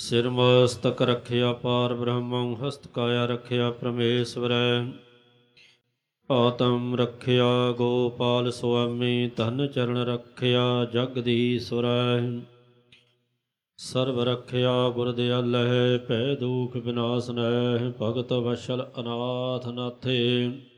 ਸਿਰ ਮਸਤਕ ਰਖਿਆ ਪਾਰ ਬ੍ਰਹਮੰ, ਹਸਤ ਕਾਇਆ ਰਖਿਆ ਪਰਮੇਸ਼ਵਰੈ। ਆਤਮ ਰਖਿਆ ਗੋਪਾਲ ਸੁਆਮੀ, ਧਨ ਚਰਨ ਰਖਿਆ ਜਗਦੀਸ਼ਵਰੈ। ਸਰਬ ਰਖਿਆ ਗੁਰ ਦਿਆਲੈ, ਭੈ ਦੂਖ ਬਿਨਾਸਨੈ, ਭਗਤ ਵਸ਼ਲ ਅਨਾਥ ਨਾਥੇ।